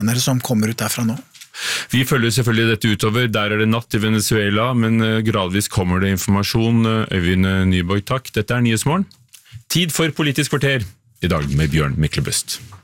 er det som kommer ut derfra nå? Vi følger selvfølgelig dette utover. Der det natt i Venezuela, men gradvis kommer det informasjon. Øyvind Nyborg, takk. Dette Nyhetsmorgen. Tid for Politisk kvarter, i dag med Bjørn Myklebust.